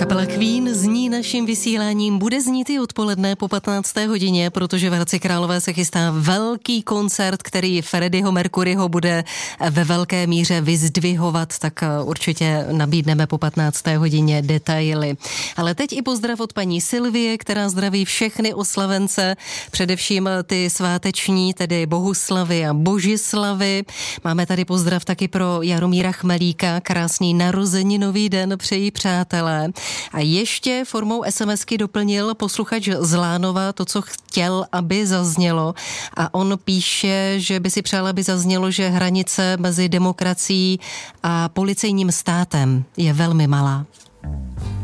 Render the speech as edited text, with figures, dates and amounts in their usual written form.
Kapela Queen zní naším vysíláním, bude znít i odpoledne po 15. hodině, protože v Hradci Králové se chystá velký koncert, který Freddieho Mercuryho bude ve velké míře vyzdvihovat, tak určitě nabídneme po 15. hodině detaily. Ale teď i pozdrav od paní Silvie, která zdraví všechny oslavence, především ty sváteční, tedy Bohuslavy a Božislavy. Máme tady pozdrav taky pro Jaromíra Chmelíka, krásný narozeninový den přejí přátelé. A ještě formou SMSky doplnil posluchač z Lánova to, co chtěl, aby zaznělo. A on píše, že by si přál, aby zaznělo, že hranice mezi demokracií a policejním státem je velmi malá.